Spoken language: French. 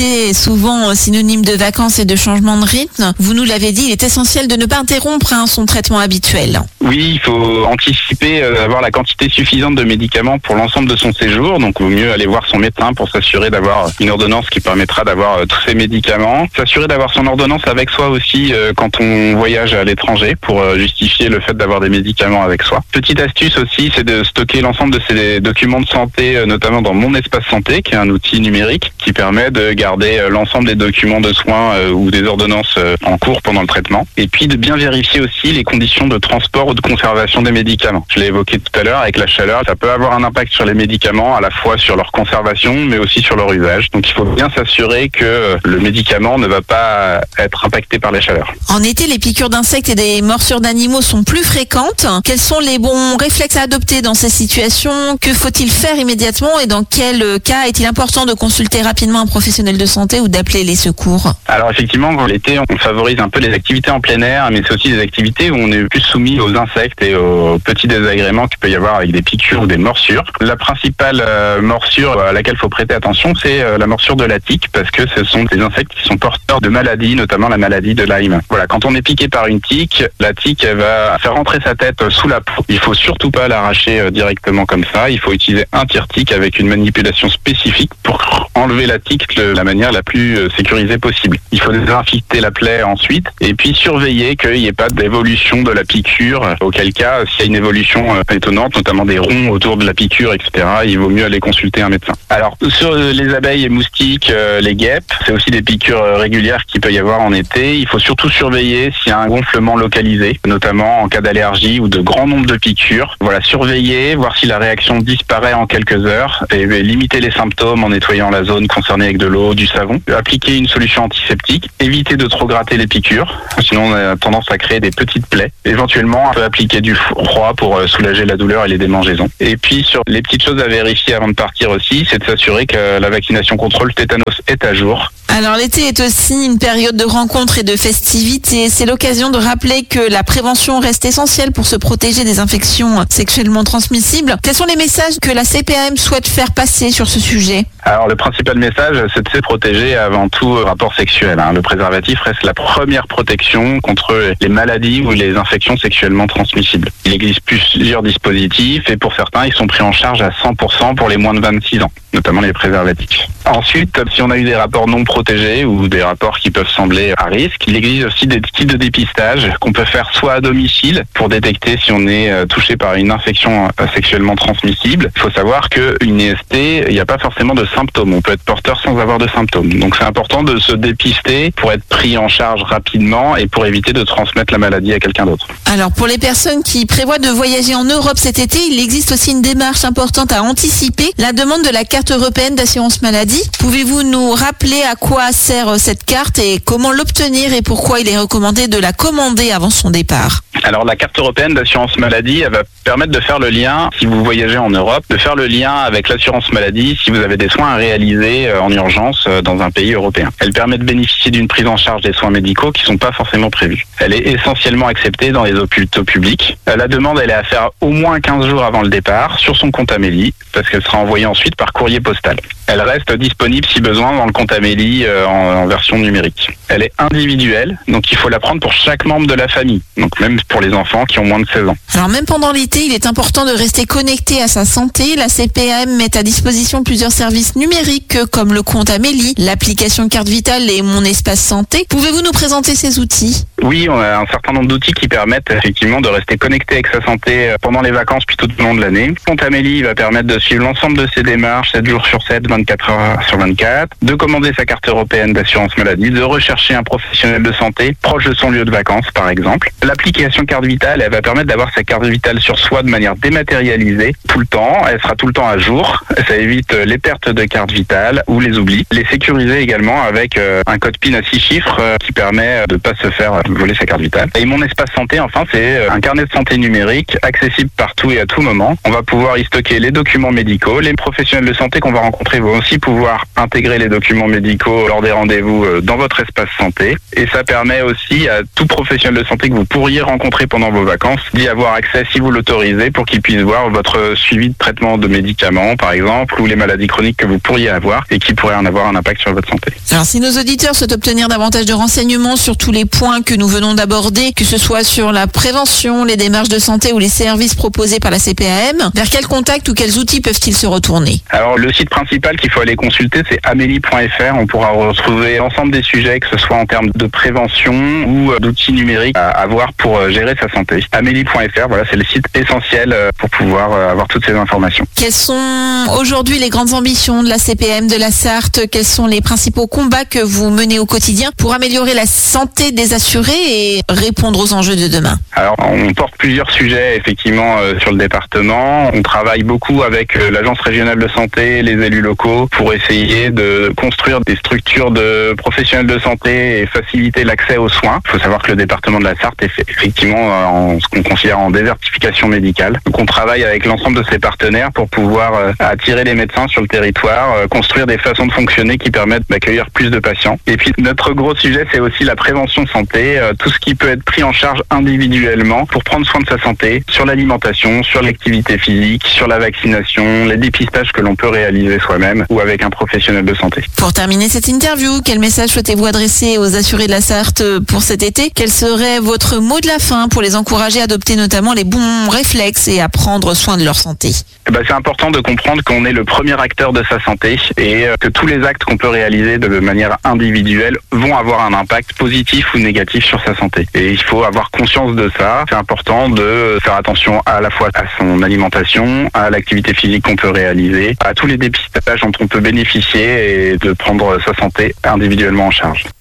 est souvent synonyme de vacances et de changement de rythme. Vous nous l'avez dit, il est essentiel de ne pas interrompre son traitement habituel. Oui, il faut anticiper avoir la quantité suffisante de médicaments pour l'ensemble de son séjour. Donc, il vaut mieux aller voir son médecin pour s'assurer d'avoir une ordonnance qui permettra d'avoir tous ces médicaments. S'assurer d'avoir son ordonnance avec soi aussi quand on voyage à l'étranger pour justifier le fait d'avoir des médicaments avec soi. Petite astuce aussi, c'est de stocker l'ensemble de ces documents de santé, notamment dans Mon Espace Santé, qui est un outil numérique qui permet de garder l'ensemble des documents de soins ou des ordonnances en cours pendant le traitement. Et puis de bien vérifier aussi les conditions de transport ou de conservation des médicaments. Je l'ai évoqué tout à l'heure, avec la chaleur, ça peut avoir un impact sur les médicaments, à la fois sur leur conservation, mais aussi sur leur usage. Donc il faut bien s'assurer que le médicament ne va pas être impacté par la chaleur. En été, les piqûres d'insectes et des morsures d'animaux sont plus fréquentes. Quels sont les bons réflexes à adopter dans ces situations? Que faut-il faire immédiatement et dans quel cas est-il important de consulter rapidement un professionnel de santé ou d'appeler les secours? Alors effectivement, l'été, on favorise un peu les activités en plein air, mais c'est aussi des activités où on est plus soumis aux insectes et aux petits désagréments qu'il peut y avoir avec des piqûres ou des morsures. La principale morsure à laquelle il faut prêter attention, c'est la morsure de la tique, parce que ce sont des insectes qui sont porteurs de maladies, notamment la maladie de Lyme. Voilà, quand on est piqué par une tique, la tique elle va faire rentrer sa tête sous la peau. Il faut surtout pas l'arracher directement comme ça. Il faut utiliser un tire-tique avec une manipulation spécifique pour enlever la tique de la manière la plus sécurisée possible. Il faut désinfecter la plaie ensuite et puis surveiller qu'il n'y ait pas d'évolution de la piqûre. Auquel cas, s'il y a une évolution étonnante, notamment des ronds autour de la piqûre, etc., il vaut mieux aller consulter un médecin. Alors, sur les abeilles et moustiques, les guêpes, c'est aussi des piqûres régulières qu'il peut y avoir en été. Il faut surtout surveiller s'il y a un gonflement localisé, notamment en cas d'allergie ou de grand nombre de piqûres. Voilà, surveiller, voir si la réaction disparaît en quelques heures et limiter les symptômes en nettoyant la zone concernée avec de l'eau, du savon. Appliquer une solution antiseptique, éviter de trop gratter les piqûres, sinon on a tendance à créer des petites plaies. Éventuellement, on peut appliquer du froid pour soulager la douleur et les démangeaisons. Et puis sur les petites choses à vérifier avant de partir aussi, c'est de s'assurer que la vaccination contre le tétanos est à jour. Alors l'été est aussi une période de rencontres et de festivités. C'est l'occasion de rappeler que la prévention reste essentielle pour se protéger des infections sexuellement transmissibles. Quels sont les messages que la CPAM souhaite faire passer sur ce sujet? Alors le principal message, c'est de se protéger avant tout rapport sexuel. Le préservatif reste la première protection contre les maladies ou les infections sexuellement transmissibles. Il existe plusieurs dispositifs et pour certains, ils sont pris en charge à 100% pour les moins de 26 ans, notamment les préservatifs. Ensuite, si on a eu des rapports non protégés ou des rapports qui peuvent sembler à risque, il existe aussi des kits de dépistage qu'on peut faire soit à domicile pour détecter si on est touché par une infection sexuellement transmissible. Il faut savoir qu'une IST, il n'y a pas forcément de symptômes. On peut être porteur sans avoir de symptômes. Donc c'est important de se dépister pour être pris en charge rapidement et pour éviter de transmettre la maladie à quelqu'un d'autre. Alors pour les personnes qui prévoient de voyager en Europe cet été, il existe aussi une démarche importante à anticiper, la demande de la carte européenne d'assurance maladie. Pouvez-vous nous rappeler à quoi sert cette carte et comment l'obtenir et pourquoi il est recommandé de la commander avant son départ? Alors la carte européenne d'assurance maladie, elle va permettre de faire le lien, si vous voyagez en Europe, de faire le lien avec l'assurance maladie si vous avez des soins à réaliser en urgence dans un pays européen. Elle permet de bénéficier d'une prise en charge des soins médicaux qui ne sont pas forcément prévus. Elle est essentiellement acceptée dans les hôpitaux publics. La demande, elle est à faire au moins 15 jours avant le départ sur son compte Amélie, parce qu'elle sera envoyée ensuite par courrier postal. Elle reste disponible si besoin dans le compte Amélie en version numérique. Elle est individuelle, donc il faut la prendre pour chaque membre de la famille, donc même pour les enfants qui ont moins de 16 ans. Alors même pendant l'été, il est important de rester connecté à sa santé. La CPAM met à disposition plusieurs services numériques comme le compte Amélie, l'application Carte Vitale et Mon Espace Santé. Pouvez-vous nous présenter ces outils? Oui, on a un certain nombre d'outils qui permettent effectivement de rester connecté avec sa santé pendant les vacances puis tout au long de l'année. Le compte Amélie va permettre de suivre l'ensemble de ses démarches 7 jours sur 7, 24 heures sur 24, de commander sa carte européenne d'assurance maladie, de rechercher un professionnel de santé proche de son lieu de vacances par exemple. L'application Carte Vitale, elle va permettre d'avoir sa carte vitale sur soi de manière dématérialisée tout le temps. Elle sera tout le temps à jour. Ça évite les pertes de carte vitale ou les oublis. Les sécuriser également avec un code PIN à 6 chiffres qui permet de ne pas se faire voler sa carte vitale. Et mon espace santé, enfin, c'est un carnet de santé numérique accessible partout et à tout moment. On va pouvoir y stocker les documents médicaux. Les professionnels de santé qu'on va rencontrer vont aussi pouvoir intégrer les documents médicaux lors des rendez-vous dans votre espace santé. Et ça permet aussi à tout professionnel de santé que vous pourriez rencontrer pendant vos vacances d'y avoir accès si vous l'autorisez pour qu'il puisse voir votre suivi de traitement de médicaments, par exemple, ou les maladies chroniques que vous pourriez avoir et qui pourraient en avoir un impact sur votre santé. Alors, si nos auditeurs souhaitent obtenir davantage de renseignements sur tous les points que nous venons d'aborder, que ce soit sur la prévention, les démarches de santé ou les services proposés par la CPAM, vers quel contact ou quels outils peuvent-ils se retourner? Alors, le site principal qu'il faut aller consulter, c'est amélie.fr. On pourra retrouver l'ensemble des sujets, que ce soit en termes de prévention ou d'outils numériques à avoir pour gérer sa santé. Amélie.fr, voilà, c'est le site essentiel pour pouvoir avoir toutes ces informations. Quelles sont aujourd'hui les grandes ambitions de la CPAM, de la Sarthe? Quels sont les principaux combats que vous menez au quotidien pour améliorer la santé des assurés et répondre aux enjeux de demain? Alors, on porte plusieurs sujets effectivement sur le département. On travaille beaucoup avec l'Agence régionale de santé, les élus locaux pour essayer de construire des structures de professionnels de santé et faciliter l'accès aux soins. Il faut savoir que le département de la Sarthe est effectivement en ce qu'on considère en désertification médicale. Donc on travaille avec l'ensemble de ses partenaires pour pouvoir attirer les médecins sur le territoire, construire des façons de fonctionner qui permettent d'accueillir plus de patients. Et puis notre gros sujet, c'est aussi la prévention santé, tout ce qui peut être pris en charge individuellement pour prendre soin de sa santé, sur l'alimentation, sur l'activité physique, sur la vaccination, les dépistages que l'on peut réaliser soi-même ou avec un professionnel de santé. Pour terminer cette interview, quel message souhaitez-vous adresser aux assurés de la Sarthe pour cet été? Quel serait votre mot de la fin pour les encourager à adopter notamment les bons réflexes et à prendre soin de leur santé? C'est important de comprendre qu'on est le premier acteur de sa santé et que tous les actes qu'on peut réaliser de manière individuelle vont avoir un impact positif ou négatif sur sa santé. Et il faut avoir conscience de ça. C'est important de faire attention à la fois à son alimentation, à l'activité physique qu'on peut réaliser, à tous les dépistages dont on peut bénéficier et de prendre sa santé individuellement en charge.